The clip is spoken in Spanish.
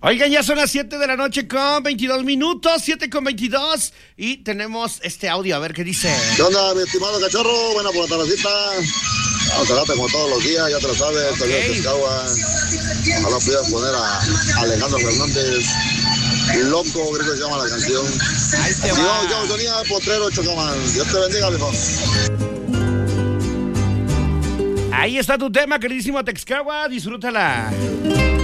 Oigan, ya son las 7 de la noche con 22 minutos, 7 con 22, y tenemos este audio, a ver qué dice. ¿Qué onda, mi estimado cachorro? Buena por la tardecita. Vamos a darte como todos los días, ya te lo sabes, Ok. Toño Pescagua. Ojalá pudieras poner a Alejandro Fernández. Loco, creo que se llama la canción. Ahí te Yo, va. Sonia Potrero Chocaman. Dios te bendiga, viejo. Ahí está tu tema, queridísimo Texcagua, disfrútala.